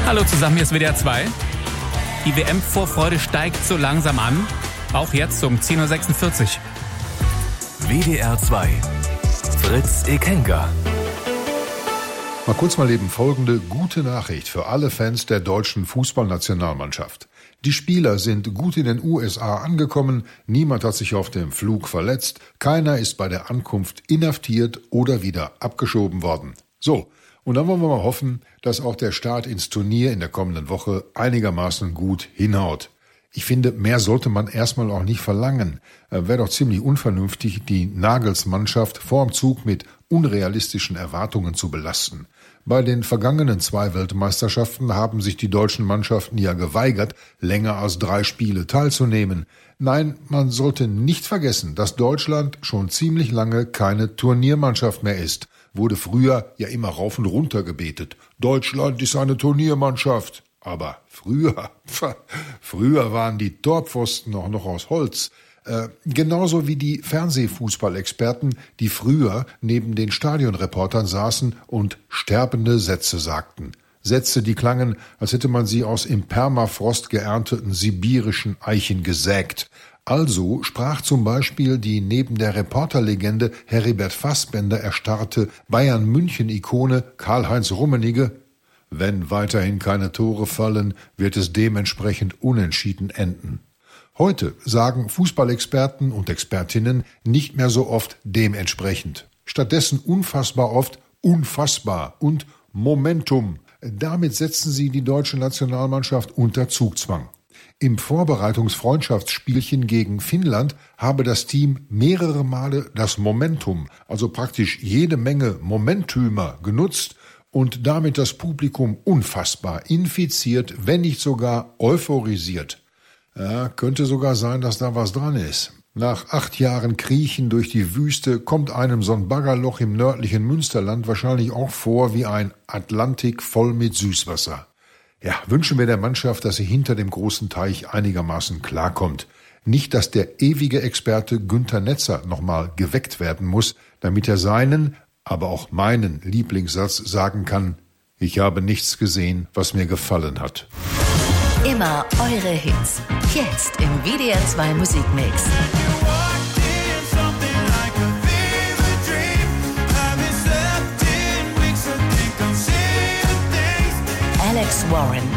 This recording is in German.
Hallo zusammen, hier ist WDR 2. Die WM-Vorfreude steigt so langsam an, auch jetzt um 10.46 Uhr. WDR 2 Fritz Ekenga. Mal eben folgende gute Nachricht für alle Fans der deutschen Fußballnationalmannschaft. Die Spieler sind gut in den USA angekommen, niemand hat sich auf dem Flug verletzt, keiner ist bei der Ankunft inhaftiert oder wieder abgeschoben worden. So, und dann wollen wir mal hoffen, dass auch der Start ins Turnier in der kommenden Woche einigermaßen gut hinhaut. Ich finde, mehr sollte man erstmal auch nicht verlangen. Wäre doch ziemlich unvernünftig, die Nagelsmannschaft vorm Zug mit unrealistischen Erwartungen zu belasten. Bei den vergangenen 2 Weltmeisterschaften haben sich die deutschen Mannschaften ja geweigert, länger als 3 Spiele teilzunehmen. Nein, man sollte nicht vergessen, dass Deutschland schon ziemlich lange keine Turniermannschaft mehr ist. Wurde früher ja immer rauf und runter gebetet. Deutschland ist eine Turniermannschaft. Aber früher waren die Torpfosten auch noch aus Holz. Genauso wie die Fernsehfußballexperten, die früher neben den Stadionreportern saßen und sterbende Sätze sagten. Sätze, die klangen, als hätte man sie aus im Permafrost geernteten sibirischen Eichen gesägt. Also sprach zum Beispiel die neben der Reporterlegende Heribert Fassbender erstarrte Bayern-München-Ikone Karl-Heinz Rummenigge: Wenn weiterhin keine Tore fallen, wird es dementsprechend unentschieden enden. Heute sagen Fußballexperten und Expertinnen nicht mehr so oft dementsprechend. Stattdessen unfassbar oft unfassbar und Momentum. Damit setzen sie die deutsche Nationalmannschaft unter Zugzwang. Im Vorbereitungsfreundschaftsspielchen gegen Finnland habe das Team mehrere Male das Momentum, also praktisch jede Menge Momenttümer genutzt und damit das Publikum unfassbar infiziert, wenn nicht sogar euphorisiert. Ja, könnte sogar sein, dass da was dran ist. Nach 8 Jahren Kriechen durch die Wüste kommt einem so ein Baggerloch im nördlichen Münsterland wahrscheinlich auch vor wie ein Atlantik voll mit Süßwasser. Ja, wünschen wir der Mannschaft, dass sie hinter dem großen Teich einigermaßen klarkommt. Nicht, dass der ewige Experte Günther Netzer nochmal geweckt werden muss, damit er seinen, aber auch meinen Lieblingssatz sagen kann: Ich habe nichts gesehen, was mir gefallen hat. Immer eure Hits. Jetzt im WDR 2 Musikmix. Alex Warren.